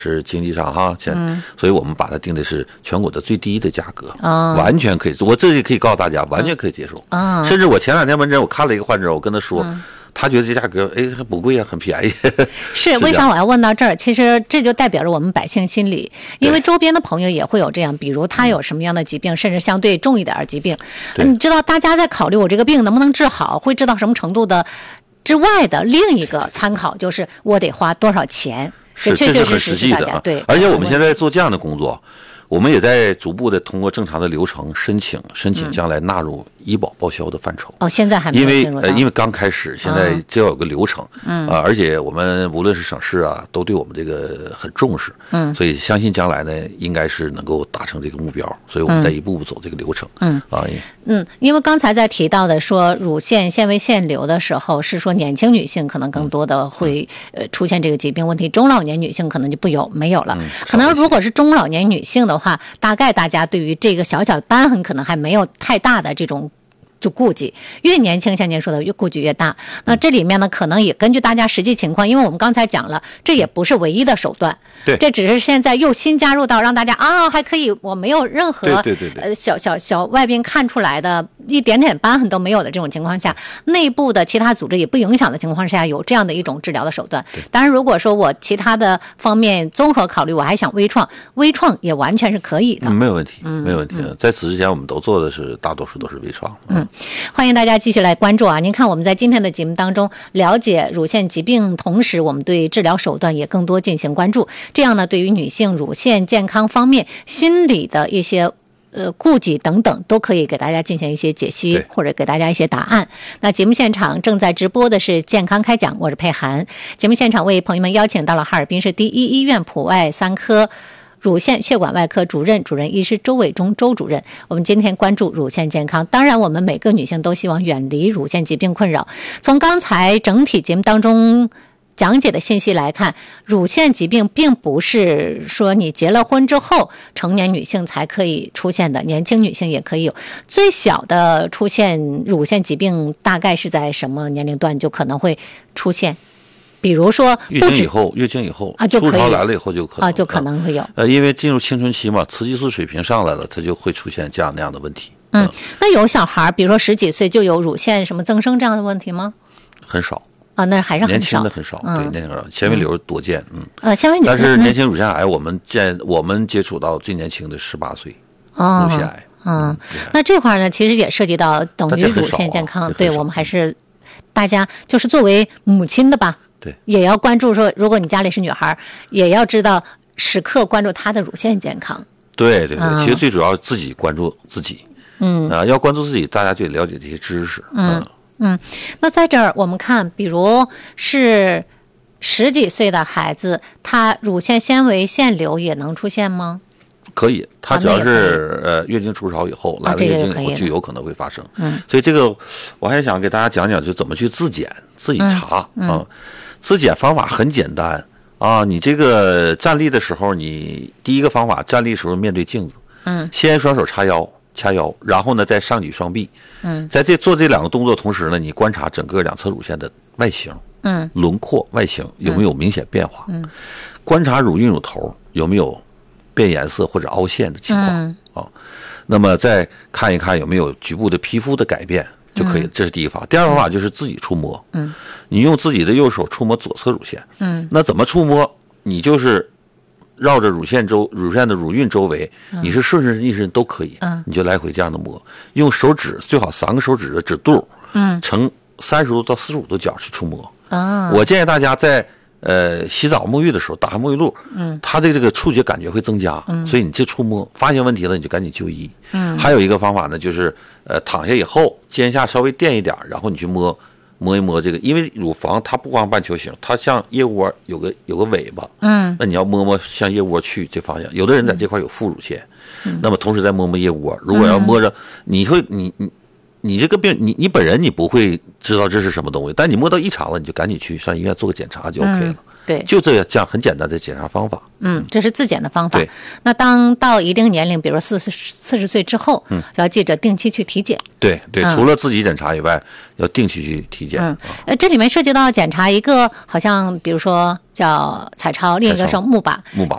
是经济上哈，所以我们把它定的是全国的最低的价格，完全可以，我这里可以告诉大家，完全可以接受。甚至我前2天门诊，我看了一个患者，我跟他说，他觉得这价格还不贵啊，很便宜。 是为啥我要问到这儿？其实这就代表着我们百姓心理，因为周边的朋友也会有这样，比如他有什么样的疾病，甚至相对重一点的疾病，你知道大家在考虑我这个病能不能治好，会治到什么程度的之外的另一个参考就是我得花多少钱。 是，这是很实际的啊。 对， 而且我们现在做这样的工作，我们也在逐步的通过正常的流程申请将来纳入医保报销的范畴。 现在还没有进入到。 因为刚开始，现在就要有个流程。而且我们无论是省市啊，都对我们这个很重视。所以相信将来呢，应该是能够达成这个目标。所以我们在一步步走这个流程。 因为刚才在提到的说乳腺纤维腺瘤的时候，是说年轻女性可能更多的会出现这个疾病问题，中老年女性可能就没有了。可能如果是中老年女性的话，大概大家对于这个小瘢痕可能还没有太大的这种就顾忌，越年轻像您说的越顾忌越大。那这里面呢，可能也根据大家实际情况，因为我们刚才讲了，这也不是唯一的手段， 对， 这只是现在又新加入到让大家还可以，我没有任何小外边看出来的一点点瘢痕都没有的这种情况下，内部的其他组织也不影响的情况下，有这样的一种治疗的手段。当然，如果说我其他的方面综合考虑，我还想微创也完全是可以的， 没有问题，没有问题。在此之前，我们都做的是大多数都是微创。 欢迎大家继续来关注啊！您看我们在今天的节目当中了解乳腺疾病，同时我们对治疗手段也更多进行关注。这样呢，对于女性乳腺健康方面心理的一些顾忌等等，都可以给大家进行一些解析，或者给大家一些答案。那节目现场正在直播的是健康开讲，我是佩涵。节目现场为朋友们邀请到了哈尔滨市第一医院普外3科乳腺血管外科主任医师周伟忠周主任。我们今天关注乳腺健康，当然我们每个女性都希望远离乳腺疾病困扰。从刚才整体节目当中讲解的信息来看，乳腺疾病并不是说你结了婚之后成年女性才可以出现的，年轻女性也可以有。最小的出现乳腺疾病大概是在什么年龄段就可能会出现？比如说月经以后啊，初潮来了以后就可能就可能会有。 因为进入青春期嘛，雌激素水平上来了，它就会出现这样那样的问题。 那有小孩比如说10几岁就有乳腺什么增生这样的问题吗？ 很少啊，那还是很少， 年轻的很少。对，年轻人纤维瘤多见。 纤维瘤， 但是年轻乳腺癌，我们接触到最年轻的18岁乳腺癌。 那这块呢，其实也涉及到等于乳腺健康。对，我们还是大家就是作为母亲的吧。 对， 也要关注说，如果你家里是女孩，也要知道时刻关注她的乳腺健康。 对，其实最主要自己关注自己。要关注自己，大家就得了解这些知识。 那在这儿我们看，比如是10几岁的孩子，他乳腺纤维腺瘤也能出现吗？ 可以，它只要是月经初潮以后，来了月经以后就有可能会发生。所以这个我还想给大家讲讲，就怎么去自检，自己查自检方法很简单啊，你这个站立的时候，你第一个方法，站立的时候面对镜子，先双手掐腰，然后呢再上举双臂，在做这2个动作同时呢，你观察整个2侧乳腺的外形，轮廓外形有没有明显变化，观察乳晕乳头有没有变颜色或者凹陷的情况啊，那么再看一看有没有局部的皮肤的改变就可以，这是第一个方法。第二个方法就是自己触摸，你用自己的右手触摸左侧乳腺，那怎么触摸？你就是绕着乳腺的乳晕周围，你是顺时逆时针都可以，你就来回这样的摸，用手指最好3个手指的指肚，呈30度到45度角去触摸。我建议大家在洗澡沐浴的时候打开沐浴露，它的这个触觉感觉会增加，所以你去触摸，发现问题了你就赶紧就医。还有一个方法呢，就是躺下以后肩下稍微垫一点，然后你去摸一摸这个，因为乳房它不光半球形，它像腋窝有个尾巴，那你要摸摸向腋窝去这方向。有的人在这块有副乳腺，那么同时再摸摸腋窝，如果要摸着，你这个病，你本人你不会知道这是什么东西，但你摸到异常了，你就赶紧去上医院做个检查就 OK 了。 对， 就这样很简单的检查方法。 这是自检的方法。 对， 那当到一定年龄，比如40岁之后，就要记着定期去体检。 对，除了自己检查以外，要定期去体检。 这里面涉及到检查一个，好像比如说叫彩超，另一个是木靶。